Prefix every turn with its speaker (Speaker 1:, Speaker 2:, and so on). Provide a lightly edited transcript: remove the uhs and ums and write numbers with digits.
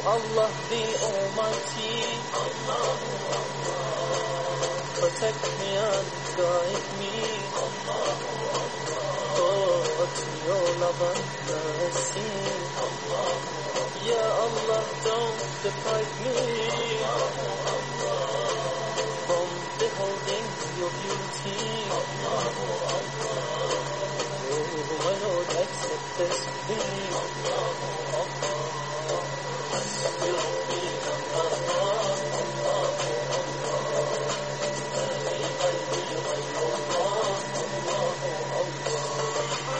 Speaker 1: Allah the Almighty, protect me and guide me, oh, to your love and mercy. Ya Allah, don't deprive me